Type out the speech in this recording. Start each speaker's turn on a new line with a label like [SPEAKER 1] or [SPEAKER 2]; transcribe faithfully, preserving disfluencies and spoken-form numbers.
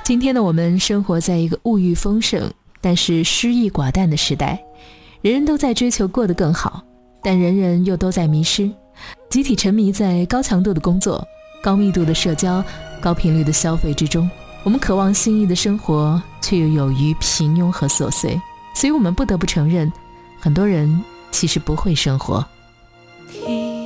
[SPEAKER 1] 今天的我们生活在一个物欲丰盛但是失意寡淡的时代，人人都在追求过得更好，但人人又都在迷失，集体沉迷在高强度的工作、高密度的社交、高频率的消费之中。我们渴望心意的生活，却又有于平庸和琐碎，所以我们不得不承认，很多人其实不会生活。
[SPEAKER 2] 天